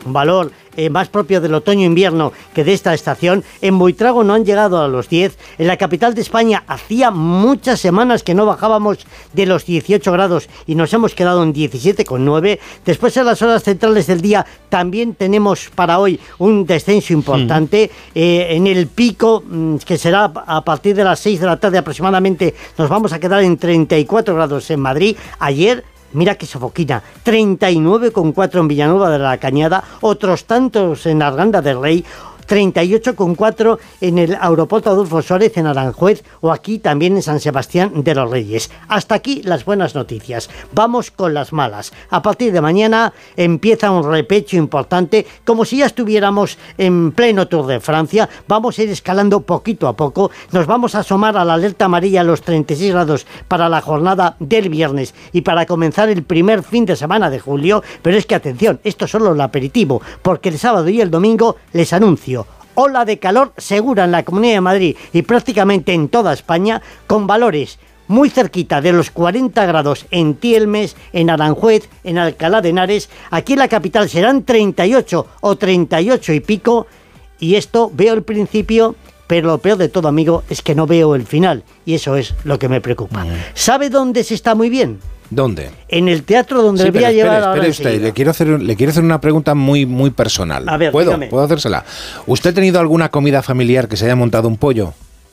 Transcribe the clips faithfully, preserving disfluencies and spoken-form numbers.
valor eh, más propio del otoño-invierno que de esta estación. En Buitrago no han llegado a los diez. En la capital de España hacía muchas semanas que no bajábamos de los dieciocho grados y nos hemos quedado en diecisiete coma nueve. Después, en las horas centrales del día, también tenemos para hoy un descenso importante. Mm. Eh, en el pico, que será a partir de las seis de la tarde aproximadamente, nos vamos a quedar en treinta y cuatro grados en Madrid. Ayer, mira qué sofoquina, treinta y nueve coma cuatro en Villanueva de la Cañada, otros tantos en Arganda del Rey, treinta y ocho coma cuatro en el aeropuerto Adolfo Suárez en Aranjuez o aquí también en San Sebastián de los Reyes. Hasta aquí las buenas noticias. Vamos con las malas. A partir de mañana empieza un repecho importante, como si ya estuviéramos en pleno Tour de Francia. Vamos a ir escalando poquito a poco. Nos vamos a asomar a la alerta amarilla a los treinta y seis grados para la jornada del viernes y para comenzar el primer fin de semana de julio. Pero es que atención, esto es solo el aperitivo, porque el sábado y el domingo les anuncio ola de calor segura en la Comunidad de Madrid y prácticamente en toda España, con valores muy cerquita de los cuarenta grados en Tielmes, en Aranjuez, en Alcalá de Henares. Aquí en la capital serán treinta y ocho o treinta y ocho y pico, y esto veo el principio, pero lo peor de todo, amigo, es que no veo el final, y eso es lo que me preocupa. ¿Sabe dónde se está muy bien? ¿Dónde? En el teatro donde le voy a llevar ahora. Espere usted, le quiero hacer le quiero hacer una pregunta muy muy personal. A ver, ¿Puedo? dígame. ¿Puedo hacérsela? ¿Usted ha tenido alguna comida familiar que se haya montado un pollo?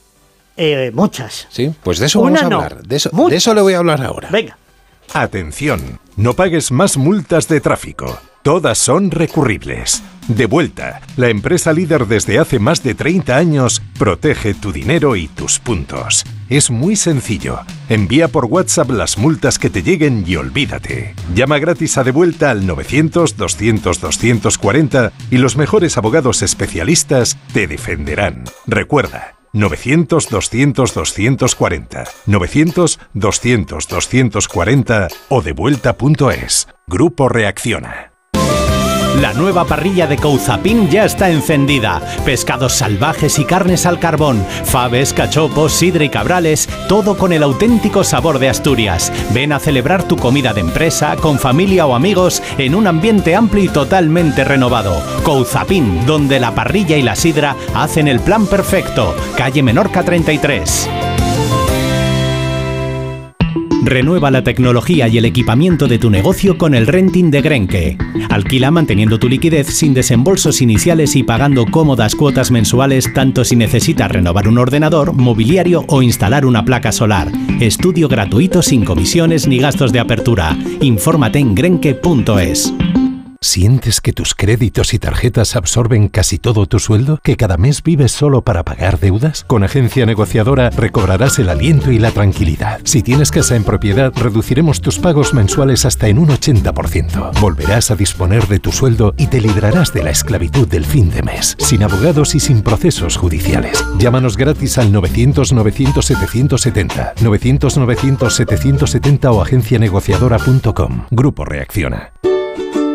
Eh, muchas. Sí, pues de eso Una vamos a no, hablar. De eso, muchas. de eso le voy a hablar ahora. Venga. Atención, no pagues más multas de tráfico. Todas son recurribles. Devuelta, la empresa líder desde hace más de treinta años, protege tu dinero y tus puntos. Es muy sencillo. Envía por WhatsApp las multas que te lleguen y olvídate. Llama gratis a Devuelta al novecientos, doscientos, doscientos cuarenta y los mejores abogados especialistas te defenderán. Recuerda, novecientos, doscientos, doscientos cuarenta, novecientos, doscientos, doscientos cuarenta o devuelta punto es. Grupo Reacciona. La nueva parrilla de Couzapin ya está encendida. Pescados salvajes y carnes al carbón, faves, cachopos, sidra y cabrales, todo con el auténtico sabor de Asturias. Ven a celebrar tu comida de empresa, con familia o amigos, en un ambiente amplio y totalmente renovado. Couzapin, donde la parrilla y la sidra hacen el plan perfecto. Calle Menorca treinta y tres. Renueva la tecnología y el equipamiento de tu negocio con el renting de Grenke. Alquila manteniendo tu liquidez sin desembolsos iniciales y pagando cómodas cuotas mensuales, tanto si necesitas renovar un ordenador, mobiliario o instalar una placa solar. Estudio gratuito sin comisiones ni gastos de apertura. Infórmate en grenke punto es. ¿Sientes que tus créditos y tarjetas absorben casi todo tu sueldo? ¿Que cada mes vives solo para pagar deudas? Con Agencia Negociadora recobrarás el aliento y la tranquilidad. Si tienes casa en propiedad, reduciremos tus pagos mensuales hasta en un ochenta por ciento. Volverás a disponer de tu sueldo y te librarás de la esclavitud del fin de mes, sin abogados y sin procesos judiciales. Llámanos gratis al novecientos, novecientos, setecientos setenta, novecientos, novecientos, setecientos setenta o agencia negociadora punto com. Grupo Reacciona.